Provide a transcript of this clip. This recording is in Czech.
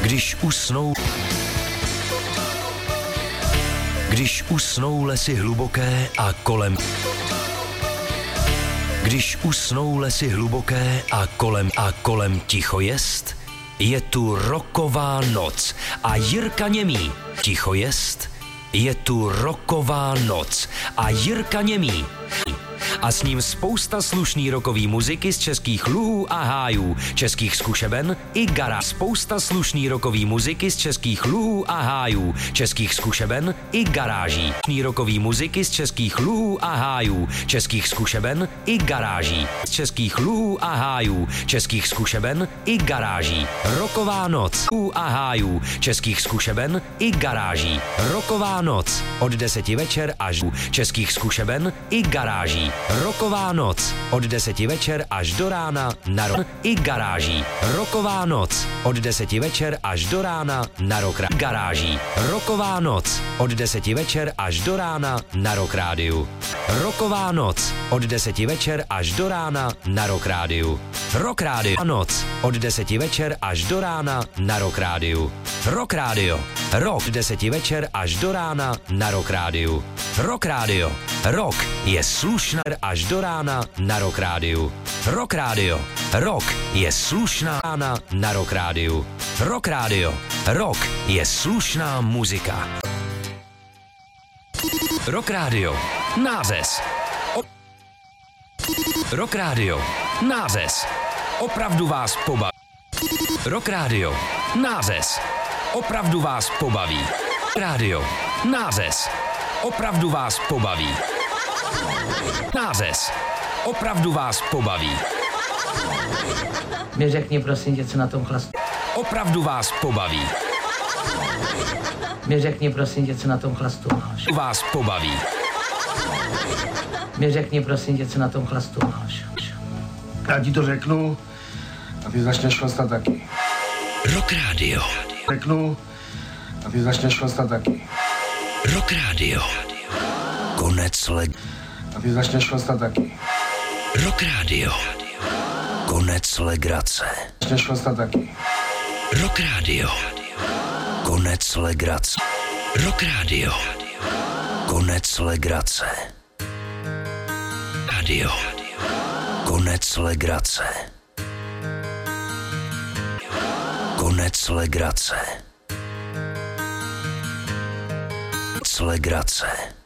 Když usnou lesy hluboké a kolem. Když usnou lesy hluboké a kolem ticho jest, je tu roková noc a Jirka Němý. Ticho jest, je tu roková noc a Jirka Němý. A s ním spousta slušný rokový muziky z českých luhů a hájů, českých zkušeben i garáží. Spousta slušný rokový muziky z českých luhů a hájů, českých zkušeben i garáží. Slušný rokový muziky z českých luhů a hájů, českých zkušeben i garáží. Z českých luhů a hájů, českých zkušeben i garáží. Roková noc a hájů, českých zkušeben i garáží. Roková noc od 10 večer až českých zkušeben i garáží. Roková noc od 10 večer až do rána na i garáží. Roková noc od 10 večer až do rána na Rock garáží. Roková noc od 10 večer až do rána na Rock rádiu. Roková noc od 10 večer až do rána na Rock rádiu. Rock rádio. Noc od 10 večer až do rána na Rock rádiu. Rock rádio. Rock 10 večer až do rána na Rock rádiu. Rock rádio. Rock je slušná až do rána na Rock rádiu. Rock rádio. Rock je slušná na Rock rádiu. Rock rádio. Rock je slušná muzika. Rock rádio. Nářez. Rock rádio. Nářez. Opravdu vás pobaví. Rock rádio. Nářez. Opravdu vás pobaví. Rádio. Nářez. Opravdu vás pobaví. Nářez. Opravdu vás pobaví. Mi řekni prosím tě, co na tom chlastu. Opravdu vás pobaví. Mi řekni prosím tě, co na tom chlastu máš. Vás pobaví. Mi řekni prosím tě, co na tom chlastu máš. Já ti to řeknu a ty začneš chlastat taky. Rock rádio. Řeknu a ty začneš chlastat taky. Rock rádio. Konec a ty začneš chlastat taky. Rock rádio. Konec legrace. Začneš chlastat taky. Rock rádio. Konec legrace. Rock rádio. Konec legrace. Radio. Konec legrace. Konec legrace. Konec legrace.